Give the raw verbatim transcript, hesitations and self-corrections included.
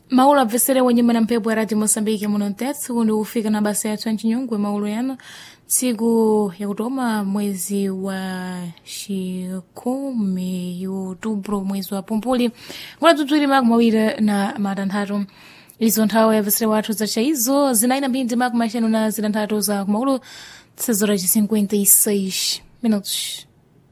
Maulu abvesere wenye mwana mpepo ya Radio Mosambiki Monontetsu kundi ufika na basi ya twenty nyungwe maulu yana siku ya kutoma mwezi wa shikumi yutubro mwezi wa pumpuli kuna tutwiri maku mawira na matanthatu izo nthawe abvesere wathu za chaizo zinaina mbindi maku mashanu na zina nthatu za kumaulu tsezora ci cinquenta e seis minutos.